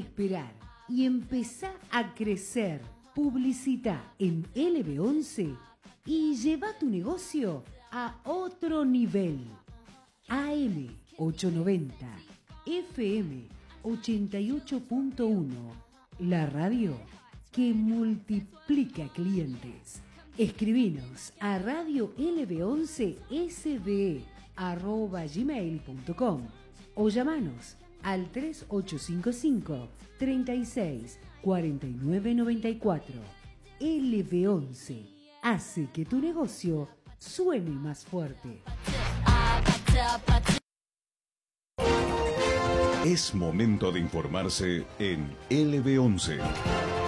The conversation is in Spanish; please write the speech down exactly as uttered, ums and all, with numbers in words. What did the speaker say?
esperar y empezá a crecer. Publicita en L B once y lleva tu negocio a otro nivel. A M ochocientos noventa, F M ochenta y ocho punto uno, la radio que multiplica clientes. Escribinos a radio L B once S B arroba gmail punto com o llamanos al tres ocho cinco cinco, treinta y seis, cuarenta y nueve noventa y cuatro. L B once hace que tu negocio suene más fuerte. Es momento de informarse en L B once.